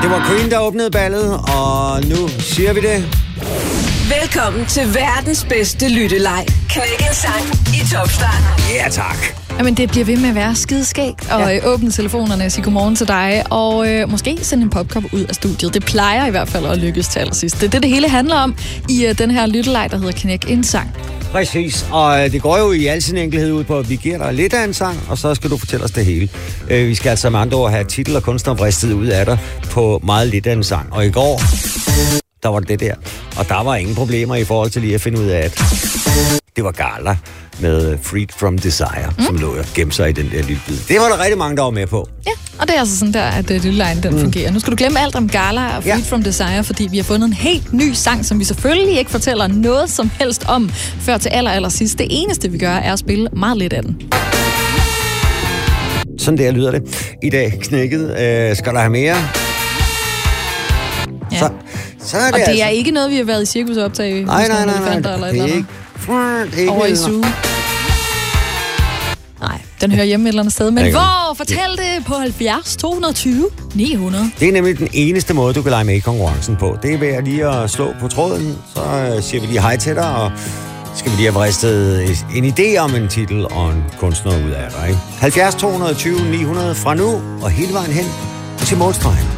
Det var Queen, der åbnede ballet, og nu siger vi det. Velkommen til verdens bedste lytteleg. Knæk en sang i Topstart. Ja, tak. Jamen, det bliver ved med at være skideskægt, og åbne telefonerne og sige godmorgen til dig, og måske sende en popkop ud af studiet. Det plejer i hvert fald at lykkes til allersidst. Det er det hele handler om i den her lytteleg, der hedder Knæk en sang. Præcis, og det går jo i al sin enkelhed ud på, at vi giver dig lidt af en sang, og så skal du fortælle os det hele. Vi skal altså med andre ord have titel og kunstner vristet ud af dig på meget lidt af en sang. Og i går, der var det der, og der var ingen problemer i forhold til lige at finde ud af, at det var Gala med Freed from Desire, som lå og gemte sig i den der lydbid. Det var der rigtig mange, der var med på. Ja, og det er altså sådan der, at lyttelejen den fungerer. Nu skal du glemme alt om Gala og Freed from Desire, fordi vi har fundet en helt ny sang, som vi selvfølgelig ikke fortæller noget som helst om, før til aller sidst. Det eneste, vi gør, er at spille meget lidt af den. Sådan der lyder det. I dag knækket. Skal der have mere? Ja. Så er det og det altså er ikke noget, vi har været i cirkusoptag i. Nej, Eller det er ikke. Over i suge. Nej, den hører hjemme et eller andet sted. Men hvor? Fortæl det på 70 220 900. Det er nemlig den eneste måde, du kan lege med i konkurrencen på. Det er ved at lige at slå på tråden. Så siger vi lige hej til dig, og skal vi lige have vristet en idé om en titel og en kunstner ud af dig. 70 220 900 fra nu og hele vejen hen til målstregen.